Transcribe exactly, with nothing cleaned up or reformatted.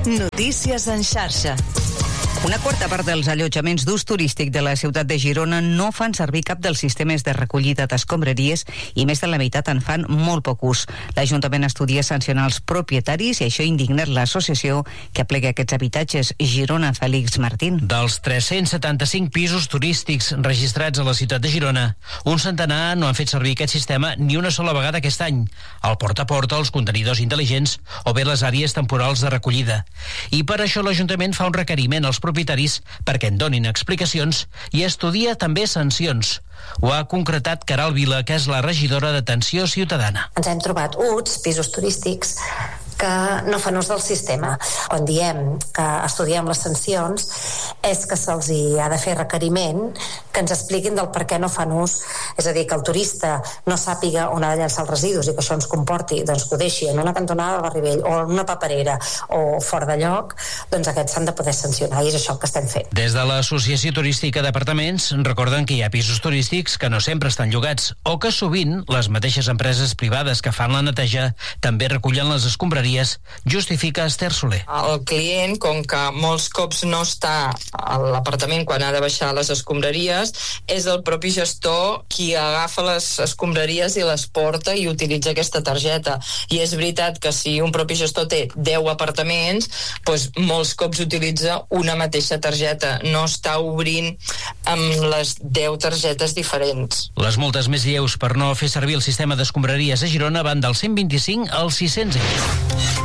Notícies en xarxa. Una quarta part dels allotjaments d'ús turístic de la ciutat de Girona no fan servir cap dels sistemes de recollida d'escombraries i més de la meitat en fan molt poc ús. L'Ajuntament estudia sancionar els propietaris i això ha indignat l'associació que aplega aquests habitatges. Girona, Fèlix Martín. Dels tres-cents setanta-cinc pisos turístics registrats a la ciutat de Girona, un centenar no han fet servir aquest sistema ni una sola vegada aquest any. El porta a porta, els contenidors intel·ligents o bé les àrees temporals de recollida. I per això l'Ajuntament fa un requeriment als propietaris perquè en donin explicacions i estudia també sancions. Ho ha concretat Caral Vila, que és la regidora d'Atenció Ciutadana. Ens hem trobat uns pisos turístics que no fan ús del sistema. Quan diem que estudiem les sancions és que se'ls hi ha de fer requeriment que ens expliquin del per què no fan ús, és a dir, que el turista no sàpiga on ha de llançar els residus i que això ens comporti, doncs que ho deixi en una cantonada del barri vell o en una paperera o fora de lloc, doncs aquests s'han de poder sancionar i és això el que estem fent. Des de l'Associació Turística d'Apartaments recorden que hi ha pisos turístics que no sempre estan llogats o que sovint les mateixes empreses privades que fan la neteja també recullen les escombraries, justifica Esther Soler. El client, com que molts cops no està a l'apartament quan ha de baixar les escombraries, és el propi gestor qui agafa les escombraries i les porta i utilitza aquesta targeta. I és veritat que si un propi gestor té deu apartaments, doncs molts cops utilitza una mateixa targeta, no està obrint amb les deu targetes diferents. Les multes més lleus per no fer servir el sistema d'escombraries a Girona van dels cent vint-i-cinc als sis-cents euros.